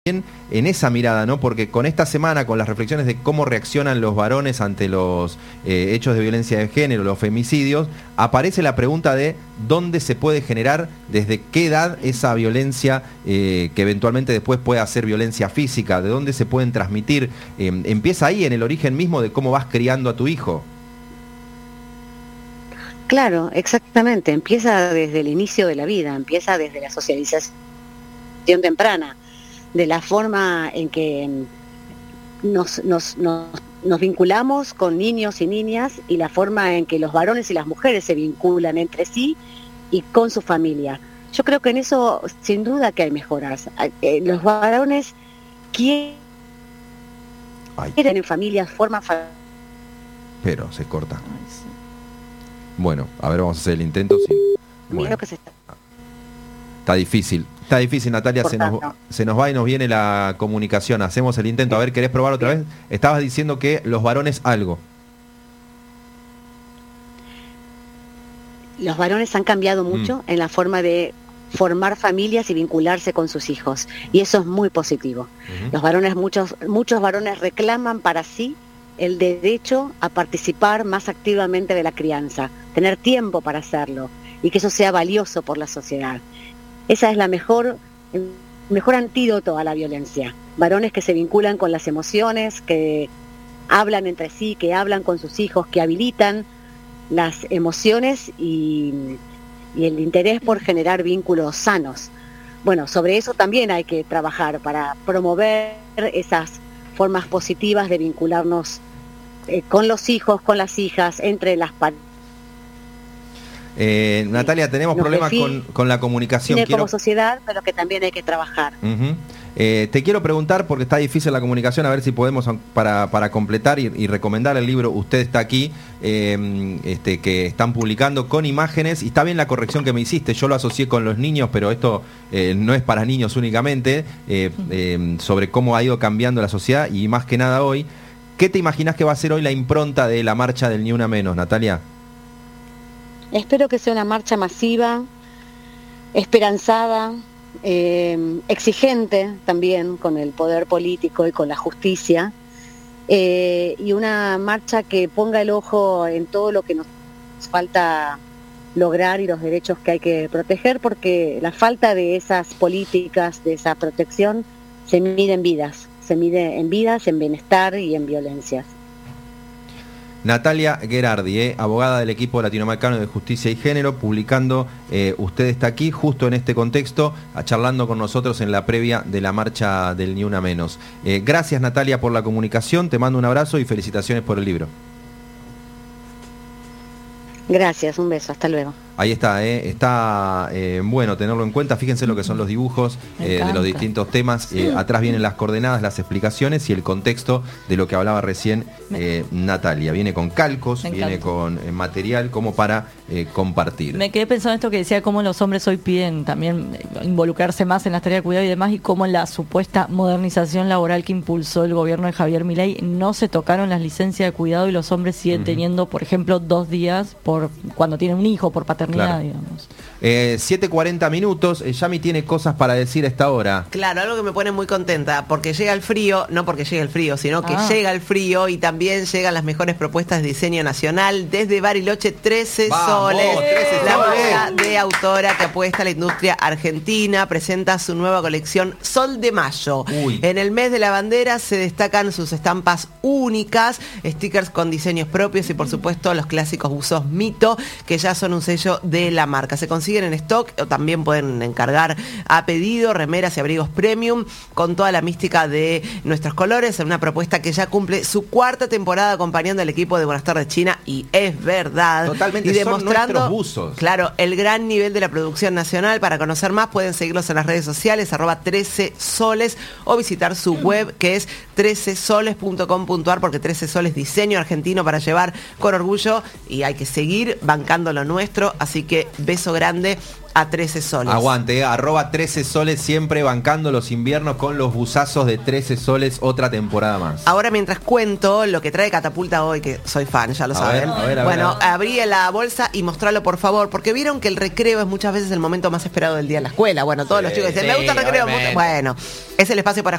en esa mirada, ¿no? Porque con esta semana, con las reflexiones de cómo reaccionan los varones ante los hechos de violencia de género, los femicidios, aparece la pregunta de dónde se puede generar, desde qué edad esa violencia que eventualmente después puede ser violencia física, de dónde se pueden transmitir. Empieza ahí, en el origen mismo de cómo vas criando a tu hijo. Claro, exactamente. Empieza desde el inicio de la vida, empieza desde la socialización temprana, de la forma en que nos vinculamos con niños y niñas y la forma en que los varones y las mujeres se vinculan entre sí y con su familia. Yo creo que en eso sin duda que hay mejoras. Los varones quieren en familias, forman familias. Pero se corta. Bueno, a ver, vamos a hacer el intento. Sí. Bueno. Está difícil, Natalia, se nos va y nos viene la comunicación. Hacemos el intento. A ver, ¿querés probar otra vez? Estabas diciendo que los varones algo. Los varones han cambiado mucho en la forma de formar familias y vincularse con sus hijos. Y eso es muy positivo. Los varones, muchos varones reclaman para sí el derecho a participar más activamente de la crianza, tener tiempo para hacerlo y que eso sea valioso por la sociedad. Esa es el mejor antídoto a la violencia. Varones que se vinculan con las emociones, que hablan entre sí, que hablan con sus hijos, que habilitan las emociones y el interés por generar vínculos sanos. Bueno, sobre eso también hay que trabajar para promover esas formas positivas de vincularnos con los hijos, con las hijas, entre las parejas. Natalia, tenemos problemas con la comunicación. Como sociedad, pero que también hay que trabajar. Te quiero preguntar, porque está difícil la comunicación, a ver si podemos, para completar y recomendar el libro Usted está aquí, que están publicando con imágenes, y está bien la corrección que me hiciste, yo lo asocié con los niños, pero esto no es para niños únicamente, sobre cómo ha ido cambiando la sociedad, y más que nada hoy. ¿Qué te imaginás que va a ser hoy la impronta de la marcha del Ni Una Menos, Natalia? Espero que sea una marcha masiva, esperanzada, exigente también con el poder político y con la justicia, y una marcha que ponga el ojo en todo lo que nos falta lograr y los derechos que hay que proteger, porque la falta de esas políticas, de esa protección, se mide en vidas, en bienestar y en violencias. Natalia Gherardi, abogada del equipo latinoamericano de justicia y género, publicando Usted está aquí, justo en este contexto, charlando con nosotros en la previa de la marcha del Ni Una Menos. Gracias, Natalia, por la comunicación, te mando un abrazo y felicitaciones por el libro. Gracias, un beso, hasta luego. Ahí está, está bueno tenerlo en cuenta. Fíjense lo que son los dibujos de los distintos temas. Atrás vienen las coordenadas, las explicaciones y el contexto de lo que hablaba recién Natalia. Viene con calcos, viene con material como para compartir. Me quedé pensando en esto que decía, cómo los hombres hoy piden también involucrarse más en las tareas de cuidado y demás, y cómo la supuesta modernización laboral que impulsó el gobierno de Javier Milei no se tocaron las licencias de cuidado y los hombres siguen teniendo, por ejemplo, 2 días por cuando tienen un hijo, por paternidad. Claro. Digamos. 7:40 minutos, Yami tiene cosas para decir a esta hora. Claro, algo que me pone muy contenta, porque llega el frío, no porque llegue el frío, sino que llega el frío y también llegan las mejores propuestas de diseño nacional desde Bariloche. 13 soles, 13 la marca de autora que apuesta a la industria argentina, presenta su nueva colección Sol de Mayo. En el mes de la bandera se destacan sus estampas únicas, stickers con diseños propios y por supuesto los clásicos buzos Mito, que ya son un sello de la marca. Se consiguen en stock o también pueden encargar a pedido remeras y abrigos premium con toda la mística de nuestros colores, en una propuesta que ya cumple su 4ª temporada acompañando al equipo de Buenas Tardes China, y es verdad. Totalmente, y demostrando, son nuestros buzos. Claro, el gran nivel de la producción nacional. Para conocer más pueden seguirlos en las redes sociales @13soles o visitar su web, que es 13soles.com.ar, porque 13 soles diseño argentino para llevar con orgullo, y hay que seguir bancando lo nuestro, así que beso grande a 13 soles. Aguante, @13 soles, siempre bancando los inviernos con los buzazos de 13 soles, otra temporada más. Ahora, mientras cuento lo que trae Catapulta hoy, que soy fan, ya lo saben. Bueno, abrí la bolsa y mostralo, por favor, porque vieron que el recreo es muchas veces el momento más esperado del día en la escuela. Bueno, todos los chicos dicen, me gusta el recreo. Bueno, es el espacio para